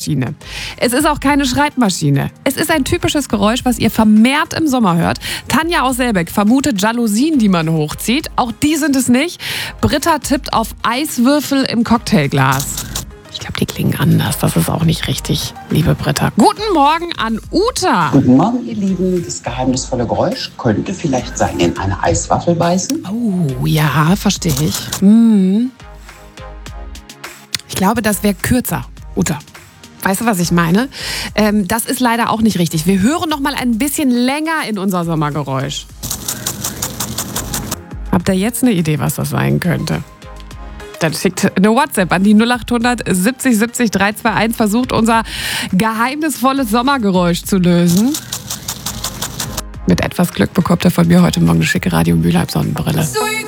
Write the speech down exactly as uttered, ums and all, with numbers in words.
Maschine. Es ist auch keine Schreibmaschine. Es ist ein typisches Geräusch, was ihr vermehrt im Sommer hört. Tanja aus Selbeck vermutet Jalousien, die man hochzieht. Auch die sind es nicht. Britta tippt auf Eiswürfel im Cocktailglas. Ich glaube, die klingen anders. Das ist auch nicht richtig, liebe Britta. Guten Morgen an Uta. Guten Morgen, ihr Lieben. Das geheimnisvolle Geräusch könnte vielleicht sein, in eine Eiswaffel beißen. Oh, ja, verstehe ich. Hm. Ich glaube, das wäre kürzer, Uta. Weißt du, was ich meine? Ähm, das ist leider auch nicht richtig. Wir hören noch mal ein bisschen länger in unser Sommergeräusch. Habt ihr jetzt eine Idee, was das sein könnte? Dann schickt eine WhatsApp an die null acht hundert siebzig siebzig drei zwei eins, versucht unser geheimnisvolles Sommergeräusch zu lösen. Mit etwas Glück bekommt ihr von mir heute Morgen eine schicke Radio Mülheim Sonnenbrille.